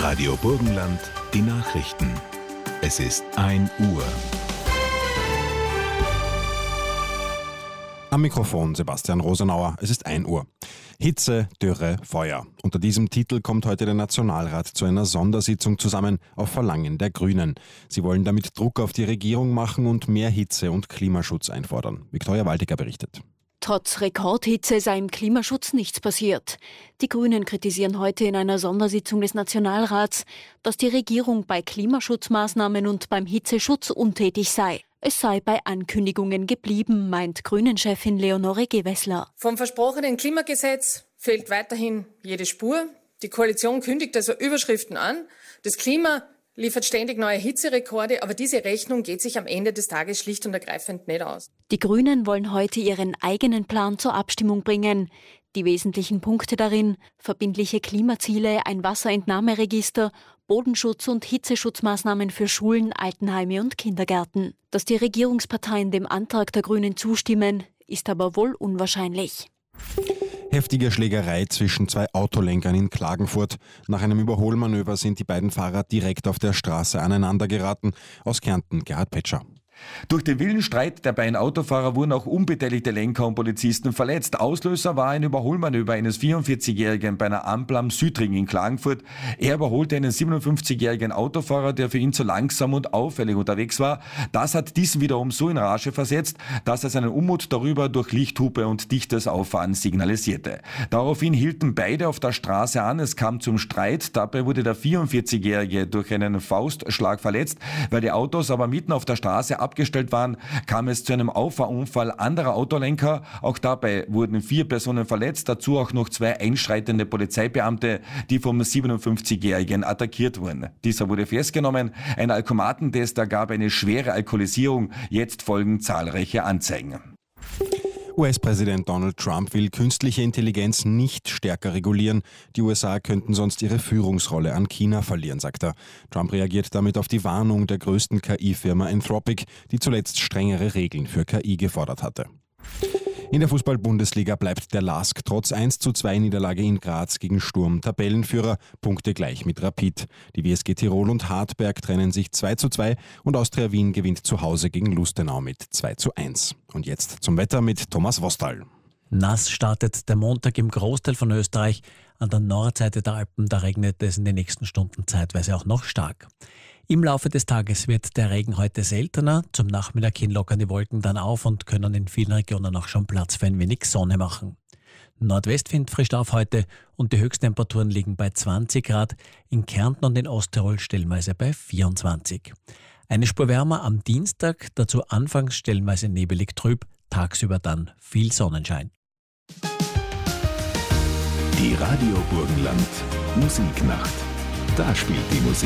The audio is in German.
Radio Burgenland, die Nachrichten. Es ist 1 Uhr. Am Mikrofon Sebastian Rosenauer. Es ist 1 Uhr. Hitze, Dürre, Feuer. Unter diesem Titel kommt heute der Nationalrat zu einer Sondersitzung zusammen auf Verlangen der Grünen. Sie wollen damit Druck auf die Regierung machen und mehr Hitze- und Klimaschutz einfordern. Viktoria Waltiger berichtet. Trotz Rekordhitze sei im Klimaschutz nichts passiert. Die Grünen kritisieren heute in einer Sondersitzung des Nationalrats, dass die Regierung bei Klimaschutzmaßnahmen und beim Hitzeschutz untätig sei. Es sei bei Ankündigungen geblieben, meint Grünen-Chefin Leonore Gewessler. Vom versprochenen Klimagesetz fehlt weiterhin jede Spur. Die Koalition kündigt also Überschriften an. Das Klima liefert ständig neue Hitzerekorde, aber diese Rechnung geht sich am Ende des Tages schlicht und ergreifend nicht aus. Die Grünen wollen heute ihren eigenen Plan zur Abstimmung bringen. Die wesentlichen Punkte darin: verbindliche Klimaziele, ein Wasserentnahmeregister, Bodenschutz und Hitzeschutzmaßnahmen für Schulen, Altenheime und Kindergärten. Dass die Regierungsparteien dem Antrag der Grünen zustimmen, ist aber wohl unwahrscheinlich. Heftige Schlägerei zwischen 2 Autolenkern in Klagenfurt. Nach einem Überholmanöver sind die beiden Fahrer direkt auf der Straße aneinander geraten. Aus Kärnten, Gerhard Petscher. Durch den wilden Streit der beiden Autofahrer wurden auch unbeteiligte Lenker und Polizisten verletzt. Auslöser war ein Überholmanöver eines 44-Jährigen bei einer Ampel am Südring in Klagenfurt. Er überholte einen 57-jährigen Autofahrer, der für ihn zu langsam und auffällig unterwegs war. Das hat diesen wiederum so in Rage versetzt, dass er seinen Unmut darüber durch Lichthupe und dichtes Auffahren signalisierte. Daraufhin hielten beide auf der Straße an. Es kam zum Streit. Dabei wurde der 44-Jährige durch einen Faustschlag verletzt. Weil die Autos aber mitten auf der Straße abgestellt waren, kam es zu einem Auffahrunfall anderer Autolenker. Auch dabei wurden 4 Personen verletzt, dazu auch noch 2 einschreitende Polizeibeamte, die vom 57-Jährigen attackiert wurden. Dieser wurde festgenommen. Ein Alkomatentest ergab eine schwere Alkoholisierung. Jetzt folgen zahlreiche Anzeigen. US-Präsident Donald Trump will künstliche Intelligenz nicht stärker regulieren. Die USA könnten sonst ihre Führungsrolle an China verlieren, sagt er. Trump reagiert damit auf die Warnung der größten KI-Firma Anthropic, die zuletzt strengere Regeln für KI gefordert hatte. In der Fußball-Bundesliga bleibt der LASK trotz 1:2 Niederlage in Graz gegen Sturm Tabellenführer, Punkte gleich mit Rapid. Die WSG Tirol und Hartberg trennen sich 2:2 und Austria Wien gewinnt zu Hause gegen Lustenau mit 2:1. Und jetzt zum Wetter mit Thomas Wostal. Nass startet der Montag im Großteil von Österreich. An der Nordseite der Alpen, da regnet es in den nächsten Stunden zeitweise auch noch stark. Im Laufe des Tages wird der Regen heute seltener. Zum Nachmittag hin lockern die Wolken dann auf und können in vielen Regionen auch schon Platz für ein wenig Sonne machen. Nordwestwind frischt auf heute und die Höchsttemperaturen liegen bei 20 Grad, in Kärnten und in Osttirol stellenweise bei 24. Eine Spur wärmer am Dienstag, dazu anfangs stellenweise nebelig trüb, tagsüber dann viel Sonnenschein. Die Radio Burgenland Musiknacht. Da spielt die Musik.